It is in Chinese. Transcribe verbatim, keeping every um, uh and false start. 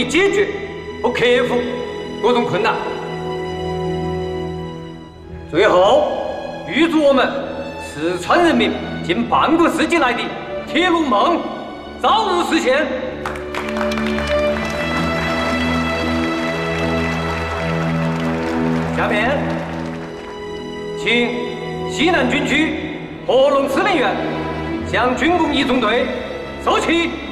以解决和克服各种困难。最后，预祝我们四川人民近半个世纪来的铁路梦早日实现。下面，请西南军区合龙司令员向军工一中队授旗。